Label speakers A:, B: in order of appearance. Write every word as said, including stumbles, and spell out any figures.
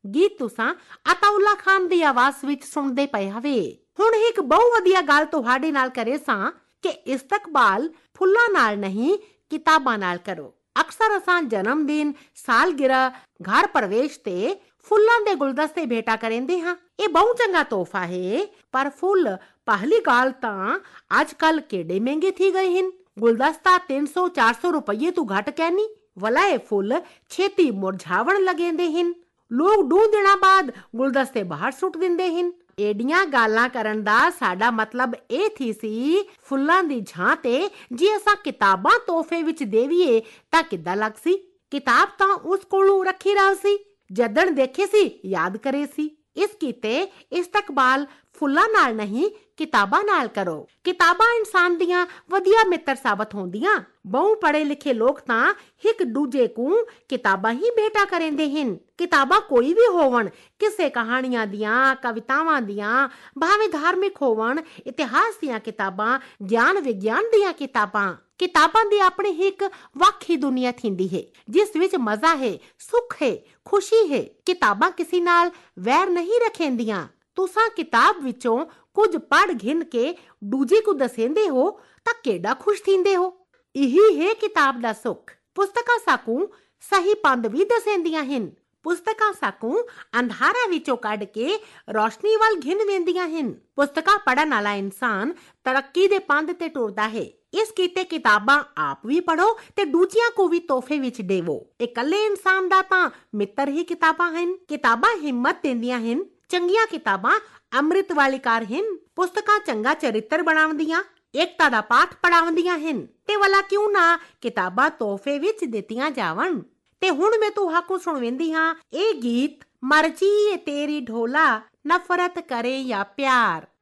A: ਗੀਤ ਤੁਸਾਂ ਅਤਾਉਲਾ ਖਾਨ ਦੀ ਆਵਾਜ਼ ਵਿੱਚ ਸੁਣਦੇ ਪਏ ਹਵੇ। ਹੁਣ ਇੱਕ ਬਹੁਤ ਵਧੀਆ ਗੱਲ ਤੁਹਾਡੇ ਨਾਲ ਕਰੇ ਸਾਂ ਕਿ ਇਸਤਕਬਾਲ ਫੁੱਲਾਂ ਨਾਲ ਨਹੀਂ ਕਿਤਾਬਾਂ ਨਾਲ ਕਰੋ। ਅਕਸਰ ਅਸਾਂ ਜਨਮ ਦਿਨ, ਸਾਲਗਿਰਾ, ਘਰ ਪ੍ਰਵੇਸ਼ ਤੇ ਫੁੱਲਾਂ ਦੇ ਗੁਲਦਸਤੇ ਭੇਟਾ ਕਰਿੰਦੇ ਹਾਂ। ਇਹ ਬਹੁਤ ਚੰਗਾ ਤੋਹਫਾ ਹੈ, ਪਰ ਫੁੱਲ ਪਹਿਲੀ ਗੱਲ ਤਾਂ ਅੱਜ ਕੱਲ ਕਿਹੜੇ ਮਹਿੰਗੇ ਥੀ ਗਏ ਹਨ। ਗੁਲਦਸਤਾ ਤਿੰਨ ਸੌ ਚਾਰ ਸੌ ਰੁਪਏ ਤੋਂ ਘੱਟ ਕਹਿਨੀ ਵਾਲਾ ਇਹ ਫੁੱਲ ਛੇਤੀ ਮੁਰਝਾਵਣ ਲੱਗੇਂਦੇ ਹਨ। ਲੋਕ ਦੋ ਦਿਨਾਂ ਬਾਅਦ ਗੁਲਦਸਤੇ ਬਾਹਰ ਸੁੱਟ ਦਿੰਦੇ ਹਨ। ਏਡੀਆਂ ਗਾਲਾਂ ਕਰਨ ਦਾ ਸਾਡਾ ਮਤਲਬ ਇਹ ਥੀ ਸੀ ਫੁੱਲਾਂ ਦੀ ਛਾਂ ਤੇ ਜੇ ਅਸਾਂ ਕਿਤਾਬਾਂ ਤੋਹਫੇ ਵਿੱਚ ਦੇਵੀਏ ਤਾਂ ਕਿੱਦਾਂ ਲੱਗ ਸੀ। ਕਿਤਾਬ ਤਾਂ ਉਸ ਕੋਲੋਂ ਰੱਖੀ ਰਹ ਸੀ, ਜਦਣ ਦੇਖੇ ਸੀ ਯਾਦ ਕਰੇ ਸੀ। ਇਸ ਕੀਤੇ ਇਸਤਕਬਾਲ ਫੁੱਲਾਂ ਨਾਲ ਨਹੀਂ ਕਿਤਾਬਾਂ ਨਾਲ ਕਰੋ। ਕਿਤਾਬਾਂ ਇਨਸਾਨ ਦੀਆਂ ਵਧੀਆ ਮਿੱਤਰ ਸਾਬਤ ਹੁੰਦੀਆਂ। ਬਹੁ ਪੜੇ ਲਿਖੇ ਲੋਕ ਤਾਂ ਇੱਕ ਦੂਜੇ ਨੂੰ ਕਿਤਾਬਾਂ ਹੀ ਭੇਟਾ ਕਰਿੰਦੇ ਹਨ। ਕਿਤਾਬਾਂ ਕੋਈ ਵੀ ਹੋਵਣ, ਕਿਸੇ ਕਹਾਣੀਆਂ ਦੀਆਂ, ਕਵਿਤਾਵਾਂ ਦੀਆਂ, ਭਾਵੇਂ ਧਾਰਮਿਕ ਹੋਵਣ, ਇਤਿਹਾਸ ਦੀਆਂ ਕਿਤਾਬਾਂ, ਗਿਆਨ ਵਿਗਿਆਨ ਦੀਆਂ ਕਿਤਾਬਾਂ। ਕਿਤਾਬਾਂ ਦੀ ਆਪਣੀ ਇੱਕ ਵੱਖ ਹੀ ਦੁਨੀਆ ਥਿੰਦੀ ਹੈ, ਜਿਸ ਵਿੱਚ ਮਜ਼ਾ ਹੈ, ਸੁੱਖ ਹੈ, ਖੁਸ਼ੀ ਹੈ। ਕਿਤਾਬਾਂ ਕਿਸੇ ਨਾਲ ਵੈਰ ਨਹੀਂ ਰੱਖੇਂਦੀਆਂ। ਤੁਸਾਂ ਕਿਤਾਬ ਵਿੱਚੋਂ ਕੁਝ ਪੜ੍ਹ ਘਿਣ ਕੇ ਦੂਜੇ ਕੋ ਦਸੇਂਦੇ ਹੋ ਤਾਂ ਕਿਹੜਾ ਖੁਸ਼ ਥਿੰਦੇ ਹੋ। ਇਹੀ ਹੈ ਕਿਤਾਬ ਦਾ ਸੁੱਖ। ਪੁਸਤਕਾਂ ਸਾਕੂ ਸਹੀ ਪੰਦ ਵੀ ਦਸੇਂਦੀਆਂ ਹਨ। ਪੁਸਤਕਾਂ ਸਾਕੂ ਅੰਧਾਰਾ ਵਿੱਚੋਂ ਕੱਢ ਕੇ ਰੋਸ਼ਨੀ ਵੱਲ ਘਿਣ ਵੇਂਦੀਆਂ ਹਨ। ਪੁਸਤਕਾਂ ਪੜ੍ਹਨ ਵਾਲਾ ਇਨਸਾਨ ਤਰੱਕੀ ਦੇ ਪੰਧ ਤੇ ਟੁਰਦਾ ਹੈ। ਇਸ ਕੀਤੇ ਕਿਤਾਬਾਂ ਆਪ ਵੀ ਪੜ੍ਹੋ ਤੇ ਦੂਜਿਆਂ ਕੋ ਵੀ ਤੋਹਫੇ ਵਿੱਚ ਦੇਵੋ। ਇਕੱਲੇ ਇਨਸਾਨ ਦਾ ਤਾਂ ਮਿੱਤਰ ਹੀ ਕਿਤਾਬਾਂ ਹਨ। ਕਿਤਾਬਾਂ ਹਿੰਮਤ ਦਿੰਦੀਆਂ ਹਨ। ਚੰਗੀਆਂ ਕਿਤਾਬਾਂ ਅੰਮ੍ਰਿਤ ਵਾਲੀ ਕਾਰ ਹਨ। ਪੁਸਤਕਾਂ ਚੰਗਾ ਚਰਿੱਤਰ ਬਣਾਉਂਦੀਆਂ, ਏਕਤਾ ਦਾ ਪਾਠ ਪੜਾਉਂਦੀਆਂ ਹਨ। ਤੇ ਵਾਲਾ ਕਿਉਂ ਨਾ ਕਿਤਾਬਾਂ ਤੋਹਫੇ ਵਿੱਚ ਦਿੱਤੀਆਂ ਜਾਵਣ। ਤੇ ਹੁਣ ਮੈਂ ਤੁਹਾਨੂੰ ਸੁਣਾਉਂਦੀ ਹਾਂ ਇਹ ਗੀਤ, ਮਰਜੀ ਏ ਤੇਰੀ ਢੋਲਾ, ਨਫ਼ਰਤ ਕਰੇ ਜਾਂ ਪਿਆਰ।